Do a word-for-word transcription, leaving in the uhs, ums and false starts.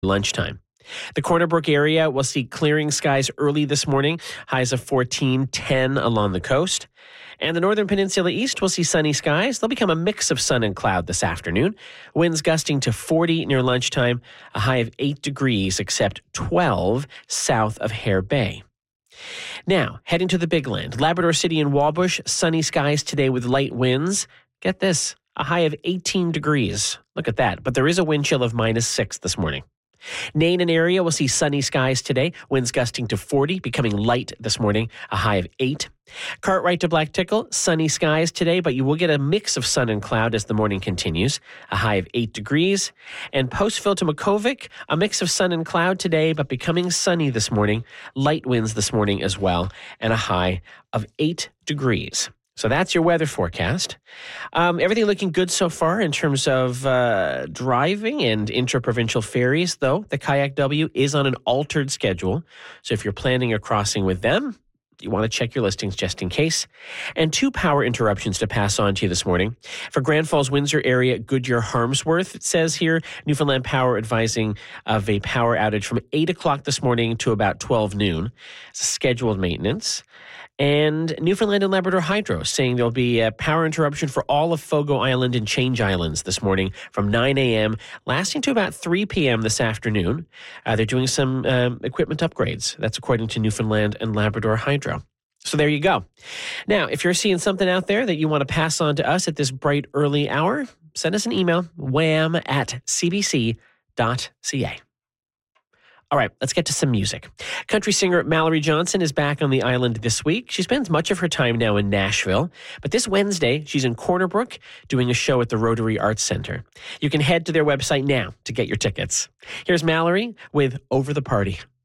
lunchtime. The Corner Brook area will see clearing skies early this morning, highs of fourteen, ten along the coast. And the Northern Peninsula East will see sunny skies. They'll become a mix of sun and cloud this afternoon. Winds gusting to forty near lunchtime, a high of eight degrees, except twelve south of Hare Bay. Now, heading to the Big Land. Labrador City and Walbush, sunny skies today with light winds. Get this, a high of eighteen degrees. Look at that. But there is a wind chill of minus six this morning. Nain and area will see sunny skies today, winds gusting to forty, becoming light this morning, a high of eight. Cartwright to Black Tickle, sunny skies today, but you will get a mix of sun and cloud as the morning continues, a high of eight degrees. And Postville to Makovic, a mix of sun and cloud today, but becoming sunny this morning, light winds this morning as well, and a high of eight degrees. So that's your weather forecast. Um, everything looking good so far in terms of uh, driving and interprovincial ferries, though. The Kayak W is on an altered schedule. So if you're planning a crossing with them, you want to check your listings just in case. And two power interruptions to pass on to you this morning. For Grand Falls, Windsor area, Goodyear, Harmsworth, it says here, Newfoundland Power advising of a power outage from eight o'clock this morning to about twelve noon. It's a scheduled maintenance. And Newfoundland and Labrador Hydro saying there'll be a power interruption for all of Fogo Island and Change Islands this morning from nine a.m. lasting to about three p.m. this afternoon. Uh, they're doing some um, equipment upgrades. That's according to Newfoundland and Labrador Hydro. So there you go. Now, if you're seeing something out there that you want to pass on to us at this bright early hour, send us an email, wham at c b c dot c a. All right, let's get to some music. Country singer Mallory Johnson is back on the island this week. She spends much of her time now in Nashville, but this Wednesday, she's in Corner Brook doing a show at the Rotary Arts Center. You can head to their website now to get your tickets. Here's Mallory with Over the Party.